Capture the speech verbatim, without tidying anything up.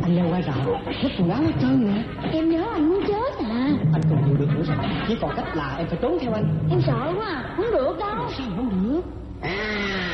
Anh leo qua rào, hết quần áo hết trơn nè. Em nhớ anh muốn chết à. Anh còn chịu được nữa sao? Chỉ còn cách là em phải trốn theo anh. Em sợ quá à, không được đâu. Sao không